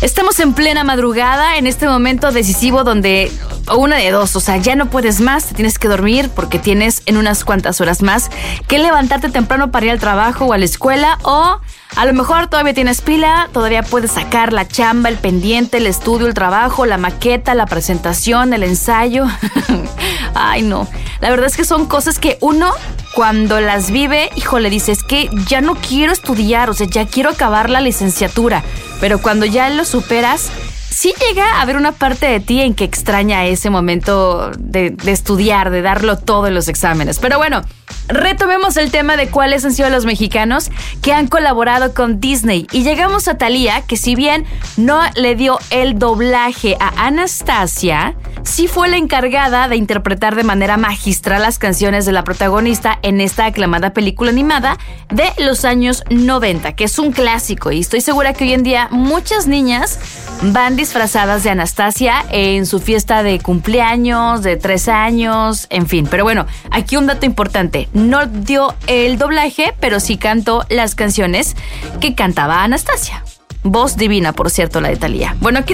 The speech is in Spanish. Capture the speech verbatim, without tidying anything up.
Estamos en plena madrugada, en este momento decisivo donde, o una de dos, o sea, ya no puedes más, te tienes que dormir porque tienes en unas cuantas horas más que levantarte temprano para ir al trabajo o a la escuela, o a lo mejor todavía tienes pila, todavía puedes sacar la chamba, el pendiente, el estudio, el trabajo, la maqueta, la presentación, el ensayo. Ay, no. La verdad es que son cosas que uno, cuando las vive, híjole, dice, es que ya no quiero estudiar, o sea, ya quiero acabar la licenciatura. Pero cuando ya lo superas, sí llega a haber una parte de ti en que extraña ese momento de, de estudiar, de darlo todo en los exámenes. Pero bueno, retomemos el tema de cuáles han sido los mexicanos que han colaborado con Disney. Y llegamos a Thalía, que si bien no le dio el doblaje a Anastasia, sí fue la encargada de interpretar de manera magistral las canciones de la protagonista en esta aclamada película animada de los años noventa, que es un clásico. Y estoy segura que hoy en día muchas niñas van disfrazadas de Anastasia en su fiesta de cumpleaños, de tres años, en fin. Pero bueno, aquí un dato importante. No dio el doblaje, pero sí cantó las canciones que cantaba Anastasia. Voz divina, por cierto, la de Thalía. Bueno, aquí